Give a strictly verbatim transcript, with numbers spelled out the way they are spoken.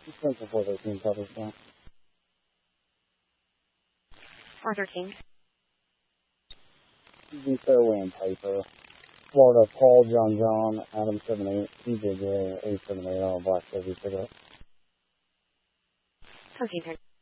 Central four thirteen, Southwest Town. four thirteen. The Fairway and Piper. Florida, Paul, John, John, Adam seven eight, C J J, eight seven eight, all black Chevy pickup. thirteen.